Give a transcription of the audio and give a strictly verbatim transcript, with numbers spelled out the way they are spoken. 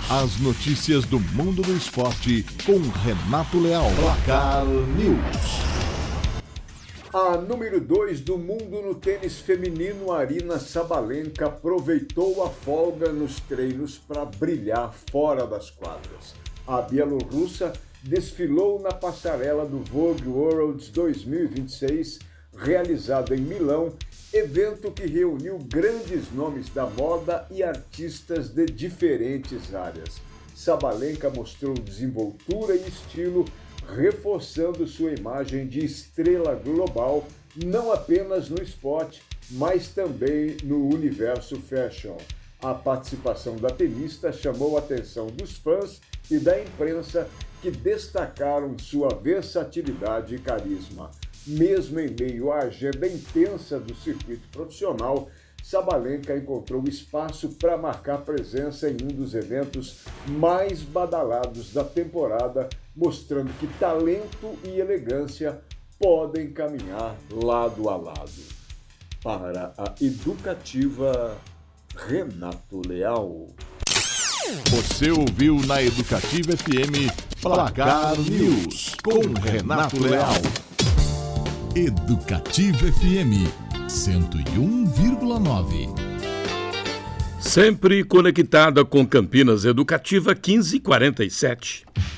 As notícias do mundo do esporte com Renato Leal. Placar News. A número dois do mundo no tênis feminino, Aryna Sabalenka, aproveitou a folga nos treinos para brilhar fora das quadras. A bielorrussa desfilou na passarela do Vogue Worlds dois mil e vinte e seis, realizado em Milão, evento que reuniu grandes nomes da moda e artistas de diferentes áreas. Sabalenka mostrou desenvoltura e estilo, reforçando sua imagem de estrela global, não apenas no esporte, mas também no universo fashion. A participação da tenista chamou a atenção dos fãs e da imprensa, que destacaram sua versatilidade e carisma. Mesmo em meio à agenda intensa do circuito profissional, Sabalenka encontrou espaço para marcar presença em um dos eventos mais badalados da temporada, mostrando que talento e elegância podem caminhar lado a lado. Para a Educativa, Renato Leal. Você ouviu na Educativa F M Placar News com Renato Leal. Educativa F M cento e um vírgula nove. Sempre conectada com Campinas Educativa quinze e quarenta e sete.